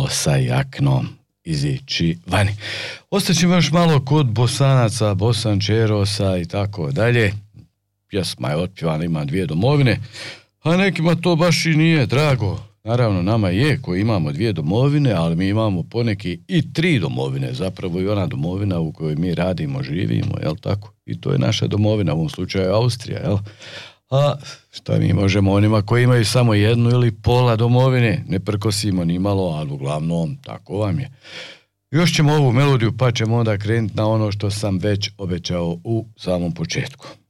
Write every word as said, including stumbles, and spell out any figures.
malo sa jaknom izići vani. Ostaćemo još malo kod Bosanaca, Bosančerosa i tako dalje. Pjesma je otpjevana, ima dvije domovine, a nekima to baš i nije drago. Naravno, nama je koji imamo dvije domovine, ali mi imamo poneki i tri domovine, zapravo i ona domovina u kojoj mi radimo, živimo, jel tako? I to je naša domovina, u ovom slučaju Austrija, jel? A šta mi možemo onima koji imaju samo jednu ili pola domovine, ne prkosimo ni malo, ali uglavnom tako vam je. Još ćemo ovu melodiju pa ćemo onda krenuti na ono što sam već obećao u samom početku.